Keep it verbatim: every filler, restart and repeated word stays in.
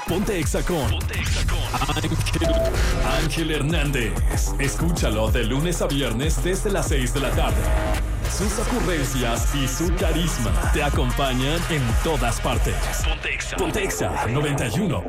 Ponte Exa con Ponte Exa con Ángel, Ángel Hernández. Escúchalo de lunes a viernes desde las seis de la tarde. Sus ocurrencias y su carisma te acompañan en todas partes. Ponte Exa, Ponte Exa noventa y uno.